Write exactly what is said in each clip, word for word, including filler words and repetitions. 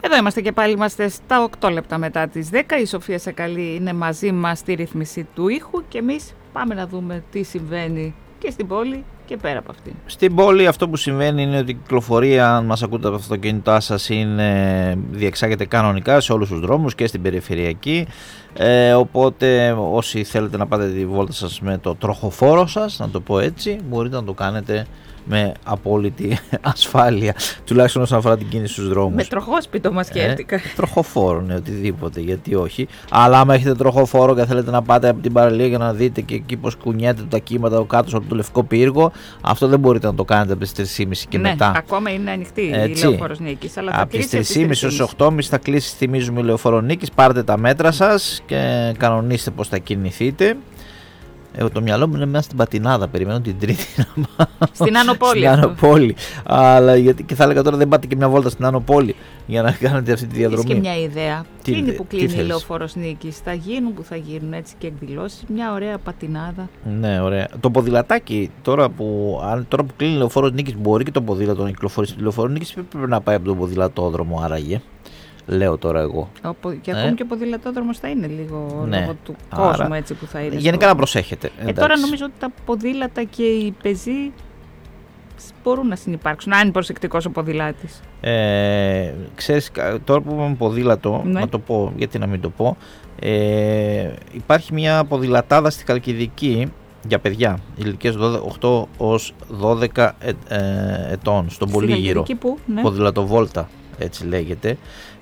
Εδώ είμαστε και πάλι, είμαστε στα οκτώ λεπτά μετά τις δέκα. Η Σοφία Σακαλή είναι μαζί μας στη ρύθμιση του ήχου και εμείς πάμε να δούμε τι συμβαίνει και στην πόλη και πέρα από αυτή. Στην πόλη αυτό που συμβαίνει είναι ότι η κυκλοφορία, αν μας ακούτε από το αυτοκίνητά σας, είναι, διεξάγεται κανονικά σε όλους τους δρόμους και στην περιφερειακή. Ε, οπότε όσοι θέλετε να πάτε τη βόλτα σας με το τροχοφόρο σας, να το πω έτσι, μπορείτε να το κάνετε με απόλυτη ασφάλεια, τουλάχιστον όσον αφορά την κίνηση στους δρόμους. Με τροχόσπιτο μας σκέφτηκα. Ε, τροχοφόρο, ναι, οτιδήποτε, γιατί όχι. Αλλά άμα έχετε τροχοφόρο και θέλετε να πάτε από την παραλία για να δείτε και εκεί πως κουνιέται τα κύματα κάτω από το Λευκό Πύργο, αυτό δεν μπορείτε να το κάνετε από τις τρεις και μισή και ναι, μετά. Ακόμα είναι ανοιχτή η Λεωφόρος Νίκης. Από τις τρεις και μισή ως οκτώ και μισή θα κλείσει, θυμίζουμε, η Λεωφόρο Νίκης. Πάρτε τα μέτρα σας και κανονίστε πως θα κινηθείτε. Εγώ το μυαλό μου είναι μέσα στην Πατινάδα, περιμένω την Τρίτη να πάω. Στην Άνω Πόλη. Στην Άνω Πόλη. Αλλά γιατί και θα έλεγα τώρα δεν πάτε και μια βόλτα στην Άνω Πόλη για να κάνετε αυτή τη διαδρομή. Έχεις και μια ιδέα. Τι, κλείνει που κλείνει η Λεωφόρος Νίκης. Θα γίνουν που θα γίνουν έτσι και εκδηλώσεις. Μια ωραία πατινάδα. Ναι, ωραία. Το ποδηλατάκι τώρα που, αν, τώρα που κλείνει η Λεωφόρος Νίκης, μπορεί και το ποδήλατο να κυκλοφορήσει στη Λεωφόρο Νίκης, πρέπει να πάει από τον ποδηλατόδρομο άραγε. Λέω τώρα εγώ. Ο, και ακόμη ε? και ο ποδηλατόδρομος θα είναι λίγο ναι. λόγω του Άρα, κόσμου έτσι που θα είναι. Γενικά στο... να προσέχετε. Ε, τώρα νομίζω ότι τα ποδήλατα και οι πεζοί μπορούν να συνυπάρξουν, αν είναι προσεκτικός ο ποδηλάτης. Ε, ξέρεις, τώρα που είπαμε ποδήλατο, ναι. να το πω, γιατί να μην το πω, ε, υπάρχει μια ποδηλατάδα στη Χαλκιδική για παιδιά ηλικίας οκτώ ως δώδεκα ε, ε, ετών, στον Πολύγυρο. Πού, ναι. Ποδηλατοβόλτα, έτσι λέγεται.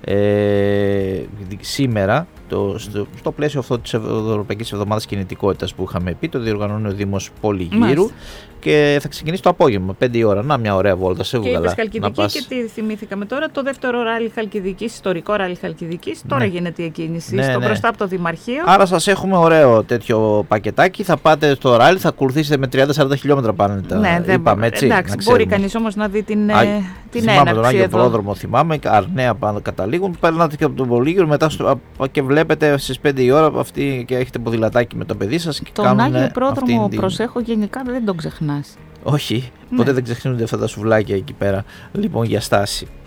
Ε, σήμερα το, στο, στο πλαίσιο αυτό της Ευρωπαϊκής Εβδομάδας Κινητικότητας που είχαμε πει, το διοργανώνει ο Δήμος Πολυγύρου. Μάλιστα. Και θα ξεκινήσει το απόγευμα, πέντε η ώρα. Να, μια ωραία βόλτα σε Βουγαλά. Και είπες Χαλκιδική πας... και τι θυμήθηκαμε τώρα, το δεύτερο ράλι Χαλκιδικής, ιστορικό ράλι Χαλκιδικής. Τώρα ναι. γίνεται η κίνηση ναι, στο ναι. μπροστά από το Δημαρχείο. Άρα σας έχουμε ωραίο τέτοιο πακετάκι. Θα πάτε στο ράλι, θα ακολουθήσετε με τριάντα σαράντα χιλιόμετρα πάνε τα. Ναι, δεν είπαμε, έτσι, εντάξει, μπορεί κανείς όμως να δει την, Α, την θυμάμαι έναρξη. Τον Άγιο Πρόδρομο, θυμάμαι, Αρνέα πάνω καταλήγουν. Περνάτε και από τον Πολύγυρο μετά στο, και βλέπετε στις πέντε η ώρα αυτή και έχετε ποδηλατάκι με το παιδί σας. Και τον Άγιο Πρόδρομο, την... προσέχω γενικά, δεν τον ξεχνάς. Όχι, ναι. Ποτέ δεν ξεχνούνται αυτά τα σουβλάκια εκεί πέρα. Λοιπόν, για στάση.